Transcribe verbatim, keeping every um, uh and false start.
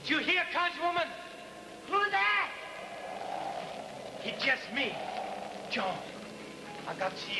Do you hear, conjurwoman? Who's that? It's just me, John. I got to see